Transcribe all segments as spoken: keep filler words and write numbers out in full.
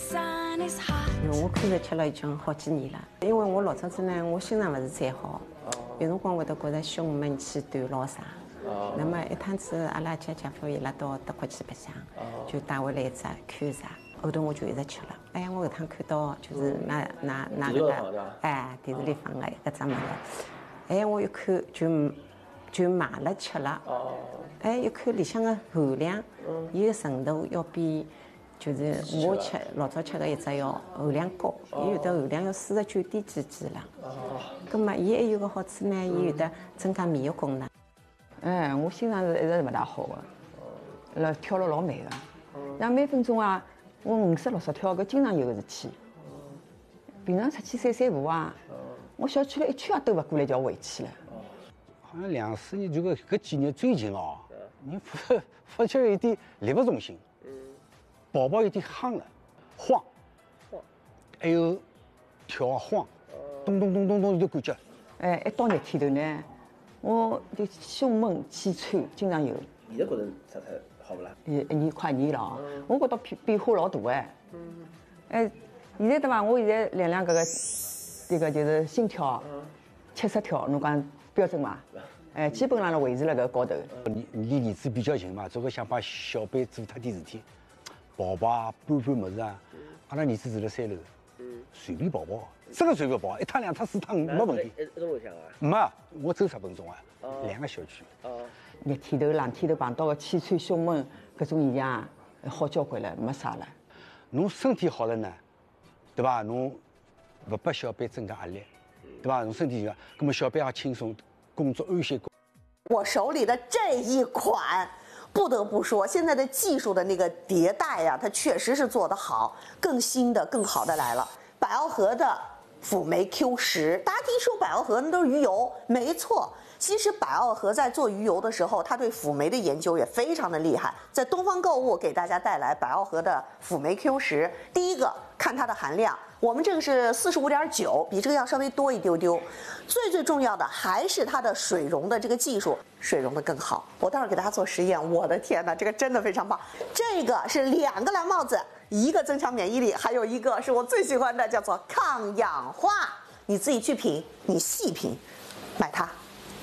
因为我看着吃了已经好几年了，因为我老早子呢，我心脏不是太好，有辰光会得觉着胸闷气短老啥。那么一趟子阿拉家姐夫伊拉到德国去白相，就带回来一只看啥，后头我就一直吃了。哎呀，我搿趟看到就是那那那个哎电视里放的搿只物事，哎我一看就就买了吃了。哎一看里向的含量，伊个程度要比就是我吃老早吃的一只要含量高，伊有的含量要四十九点几几了。葛末伊还有个好处呢，伊有的增加免疫功能。哎，我心脏是一直勿大好的，辣跳了老慢的，像每分钟啊，我五十六十跳，搿经常有个事体。平常出去散散步啊，我小区了一圈也兜勿过来，就要回去了。 好像两四年这个搿几年最近哦，你发发觉有点力不从心，跑跑有点夯了，慌，还有跳晃，咚咚咚咚咚有点感觉。哎，一到热天头呢。我就胸闷气喘，经常有。 现在觉着啥啥好不啦？ 一一年快年了哦，我觉得变变化老大哎。嗯。哎，现在对伐？我现在量量搿个，这个就是心跳，七十跳，侬讲标准伐？哎，基本上维持辣搿高头。 你离儿子比较近嘛，总归想帮小辈做脱点事体，跑跑啊，搬搬物事啊。阿拉儿子住辣三楼，随便跑跑。真的随便跑，一趟两趟四趟没问题。 一一种路向啊？ 没，我走十分钟啊，两个小区。 哦。 热天头、冷天头碰到个气喘、胸闷搿种现象，好交关了，没啥了。 侬身体好了呢，对吧？侬不拨小辈增加压力，对吧？侬身体就，那么小辈也轻松，工作安心。 我手里的这一款。不得不说，现在的技术的那个迭代呀、啊，它确实是做得好，更新的、更好的来了。百奥和的辅酶 Q 十，大家听说百奥和那都是鱼油，没错。其实百奥和在做鱼油的时候，它对辅酶的研究也非常的厉害。在东方购物给大家带来百奥和的辅酶 Q 十，第一个看它的含量，我们这个是四十五点九，比这个要稍微多一丢丢。最最重要的还是它的水溶的这个技术，水溶的更好。我待会儿给大家做实验，我的天哪，这个真的非常棒。这个是两个蓝帽子，一个增强免疫力，还有一个是我最喜欢的，叫做抗氧化。你自己去品，你细品，买它。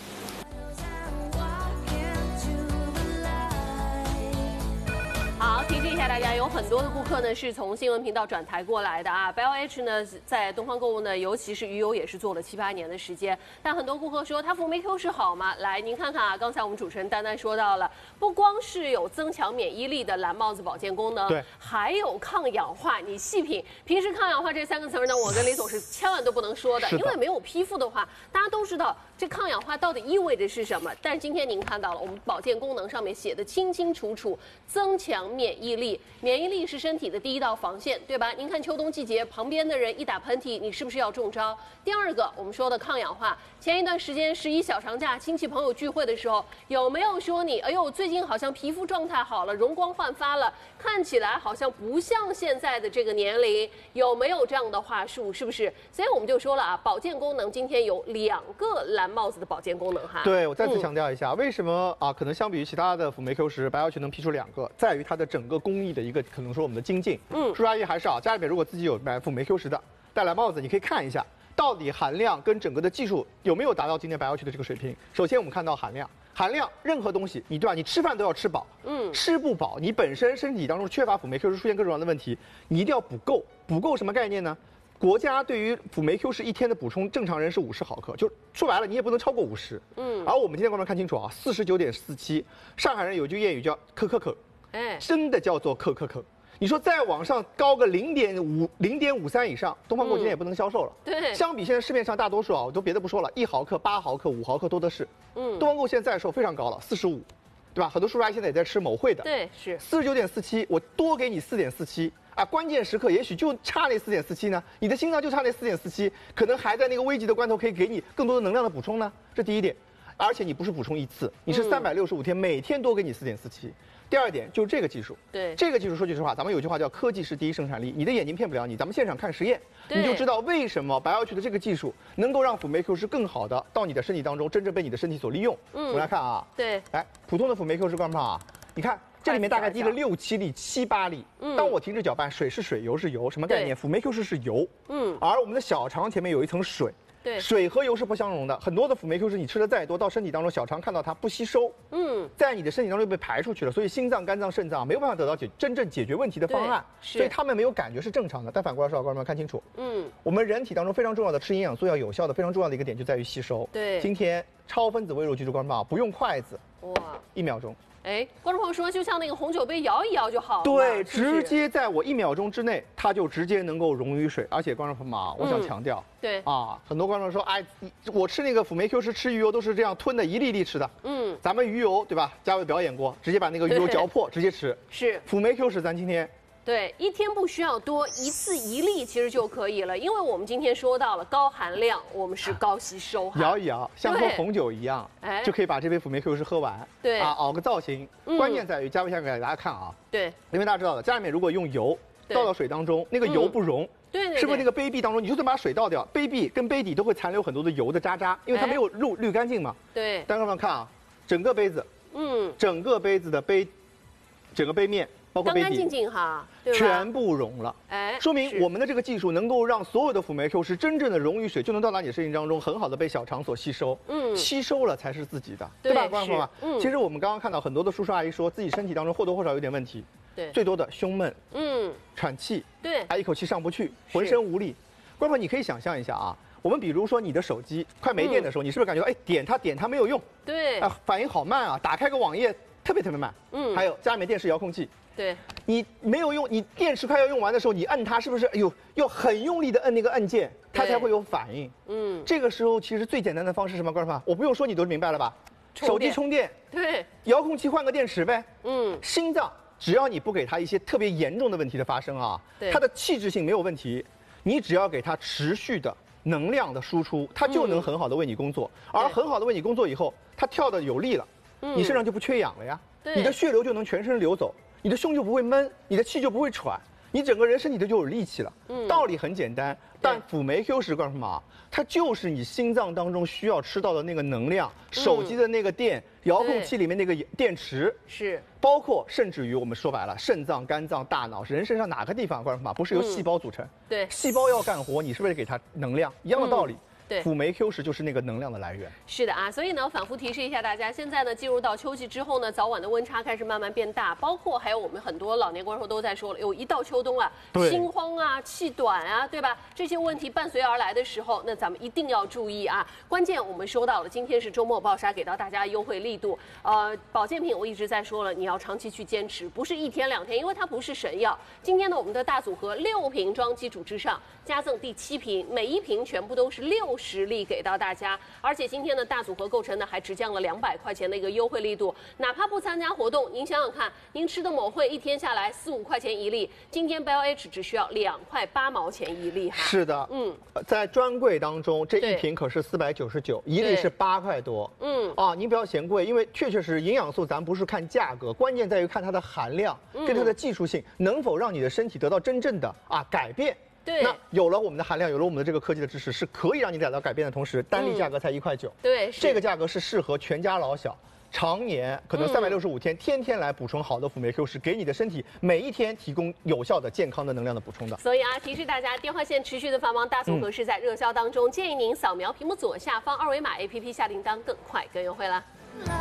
好，提示一下大家，有很多的顾客呢是从新闻频道转台过来的啊。Bio H 呢，在东方购物呢，尤其是鱼油也是做了七八年的时间。但很多顾客说，它辅酶 Q 十好吗？来，您看看啊，刚才我们主持人丹丹说到了，不光是有增强免疫力的蓝帽子保健功能，对，还有抗氧化。你细品，平时抗氧化这三个词呢，我跟李总是千万都不能说的，因为没有批复的话，大家都知道这抗氧化到底意味着是什么。但是今天您看到了，我们保健功能上面写的清清楚楚，增强免疫力，免疫力是身体的第一道防线，对吧？您看秋冬季节，旁边的人一打喷嚏，你是不是要中招？第二个，我们说的抗氧化，前一段时间十一小长假，亲戚朋友聚会的时候，有没有说你，哎呦，最近好像皮肤状态好了，容光焕发了，看起来好像不像现在的这个年龄，有没有这样的话术？是不是？所以我们就说了啊，保健功能今天有两个蓝帽子的保健功能哈。 对，我再次强调一下，嗯、为什么啊？可能相比于其他的辅酶 Q 十，白药曲能批出两个，在于它的整个工艺的一个可能说我们的精进。嗯，叔叔阿姨还是啊，家里面如果自己有买辅酶 Q 十的戴蓝帽子，你可以看一下到底含量跟整个的技术有没有达到今天白药曲的这个水平。首先我们看到含量，含量任何东西你对吧？你吃饭都要吃饱，嗯，吃不饱，你本身身体当中缺乏辅酶 Q 十，出现各种各样的问题，你一定要补够。补够什么概念呢？国家对于辅酶 Q 十一天的补充，正常人是五十毫克，就说白了你也不能超过五十。嗯，而我们今天观众看清楚啊，四十九点四七，上海人有句谚语叫克克克，哎，真的叫做克克克。你说再往上高个零点五、零点五三以上，东方购今天也不能销售了。对，相比现在市面上大多数啊，我都别的不说了，一毫克、八毫克、五毫克多的是。嗯，东方购现在在售非常高了，四十五，对吧？很多叔叔阿姨现在也在吃某汇的。 对，是四十九点四七，我多给你四点四七。啊，关键时刻也许就差那四点四七呢，你的心脏就差那四点四七，可能还在那个危急的关头可以给你更多的能量的补充呢。这第一点，而且你不是补充一次，你是三百六十五天、嗯、每天多给你四点四七。第二点就是这个技术，对这个技术说句实话，咱们有句话叫科技是第一生产力，你的眼睛骗不了你，咱们现场看实验，你就知道为什么白药曲的这个技术能够让辅酶 Q 十更好的到你的身体当中，真正被你的身体所利用。嗯，我们来看啊，对，来普通的辅酶 Q 十观众朋友啊，你看这里面大概滴了六七粒、七八粒。嗯，当我停止搅拌，水是水，油是油，什么概念？辅酶 Q 十是油，嗯，而我们的小肠前面有一层水。 对， 水和油是不相容的。很多的辅酶 Q 十你吃的再多，到身体当中小肠看到它不吸收，嗯，在你的身体当中被排出去了，所以心脏、肝脏、肾脏没有办法得到解真正解决问题的方案，所以他们没有感觉是正常的。但反过来说，观众们看清楚，嗯，我们人体当中非常重要的吃营养素要有效的非常重要的一个点就在于吸收。 对， 今天超分子微乳记住观众们不用筷子，哇，一秒钟。 哎，观众朋友说，就像那个红酒杯摇一摇就好了。 对，直接在我一秒钟之内，它就直接能够溶于水。而且观众朋友们啊，我想强调， 对啊，很多观众说，哎，我吃那个辅酶 Q 十吃鱼油都是这样吞的，一粒粒吃的。嗯，咱们鱼油对吧？嘉伟表演过，直接把那个鱼油嚼破，直接吃。 是辅酶 Q 十，咱今天。 对，一天不需要多，一次一粒其实就可以了。因为我们今天说到了高含量，我们是高吸收。 摇一摇，像喝红酒一样，哎，就可以把这杯辅酶 Q 十喝完。 对啊，熬个造型。嗯、关键在于，嘉伟先给大家看啊。 对， 因为大家知道的，家里面如果用油倒到水当中，那个油不溶。嗯对对对， 是不是那个杯壁当中，你就算把水倒掉，杯壁跟杯底都会残留很多的油的渣渣，因为它没有滤滤干净嘛。 对。 大家们看啊，整个杯子，嗯，整个杯子的杯，整个杯面。包括杯底干干净净哈， 全部溶了，哎，说明我们的这个技术能够让所有的辅酶 Q 十真正的溶于水，就能到达你的身体当中，很好的被小肠所吸收，嗯，吸收了才是自己的，对吧，观众朋友们？嗯，其实我们刚刚看到很多的叔叔阿姨说自己身体当中或多或少有点问题， 对， 最多的胸闷，嗯，喘气， 对， 还一口气上不去，浑身无力。观众朋友，你可以想象一下啊，我们比如说你的手机快没电的时候，你是不是感觉哎点它点它没有用？ 对， 啊，反应好慢啊，打开个网页特别特别慢，嗯，还有家里面电视遥控器。 对， 你没有用，你电池快要用完的时候，你摁它是不是？哎呦，要很用力的摁那个按键，它才会有反应。嗯，这个时候其实最简单的方式是什么？观众朋友，我不用说你都明白了吧？手机充电， 对， 遥控器换个电池呗。嗯，心脏只要你不给它一些特别严重的问题的发生啊，它的气质性没有问题，你只要给它持续的能量的输出，它就能很好的为你工作。而很好的为你工作以后，它跳的有力了，你身上就不缺氧了呀，你的血流就能全身流走。你的胸就不会闷，你的气就不会喘，你整个人身体都就有力气了。嗯，道理很简单，但辅酶 Q 十干什么？它就是你心脏当中需要吃到的那个能量，手机的那个电，遥控器里面那个电池， 是， 包括甚至于我们说白了，肾脏、肝脏、大脑，人身上哪个地方干什么？不是由细胞组成？ 对， 细胞要干活，你是不是给它能量？一样的道理。 对， 辅酶 Q 十就是那个能量的来源。 是的啊，所以呢，反复提示一下大家，现在呢进入到秋季之后呢，早晚的温差开始慢慢变大，包括还有我们很多老年观众都在说了，有一到秋冬啊，心慌啊、气短啊，对吧？这些问题伴随而来的时候，那咱们一定要注意啊。关键我们说到了，今天是周末暴杀给到大家优惠力度，呃，保健品我一直在说了，你要长期去坚持，不是一天两天，因为它不是神药。今天呢，我们的大组合六瓶装基础之上，加赠第七瓶，每一瓶全部都是六十粒给到大家，而且今天的大组合构成呢还只降了两百块钱的一个优惠力度，哪怕不参加活动，您想想看，您吃的某会一天下来四五块钱一粒，今天 B L H 只需要两块八毛钱一粒哈。 是的，嗯，在专柜当中这一瓶可是四百九十九，一粒是八块多，嗯啊，您不要嫌贵，因为确确实营养素咱不是看价格，关键在于看它的含量跟它的技术性，能否让你的身体得到真正的啊改变。 对， 那有了我们的含量，有了我们的这个科技的知识，是可以让你达到改变的同时，单粒价格才一块九。 对， 这个价格是适合全家老小，常年可能三百六十五天，天天来补充好的辅酶 Q 十，给你的身体每一天提供有效的、健康的能量的补充的。 所以啊，提示大家，电话线持续的繁忙，大组合是在热销当中，建议您扫描屏幕左下方二维码 A P P 下订单，更快更优惠啦。